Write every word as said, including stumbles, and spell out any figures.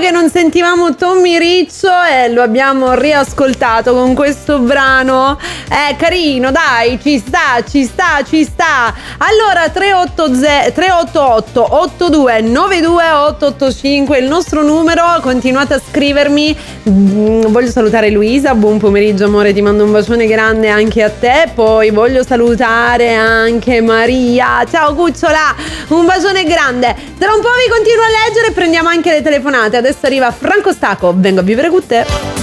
che non sentivamo Tommy Riccio e lo abbiamo riascoltato con questo brano. È carino, dai, ci sta, ci sta, ci sta. Allora tre otto otto otto due nove due otto otto cinque il nostro numero, continuate a scrivermi. Voglio salutare Luisa, buon pomeriggio amore, ti mando un bacione grande anche a te. Poi voglio salutare anche Maria, ciao cucciola, un bacione grande. Tra un po' vi continuo a leggere e prendiamo anche le telefonate. Adesso arriva Franco Stacco, vengo a vivere con te.